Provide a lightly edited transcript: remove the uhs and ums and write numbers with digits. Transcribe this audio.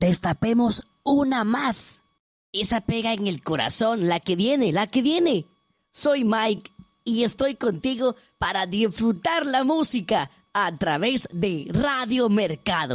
destapemos una más. Esa pega en el corazón, la que viene, la que viene. Soy Mike y estoy contigo para disfrutar la música a través de Radio Mercado.